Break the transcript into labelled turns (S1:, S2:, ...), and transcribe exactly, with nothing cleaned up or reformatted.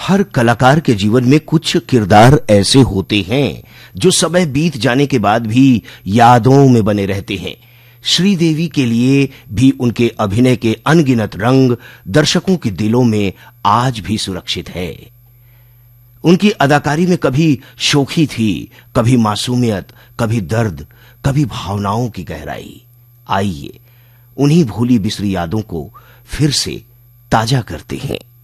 S1: हर कलाकार के जीवन में कुछ किरदार ऐसे होते हैं जो समय बीत जाने के बाद भी यादों में बने रहते हैं। श्रीदेवी के लिए भी उनके अभिनय के अनगिनत रंग दर्शकों के दिलों में आज भी सुरक्षित है। उनकी अदाकारी में कभी शोखी थी, कभी मासूमियत, कभी दर्द, कभी भावनाओं की गहराई। आइए उन्हीं भूली बिसरी यादों को फिर से ताजा करते हैं।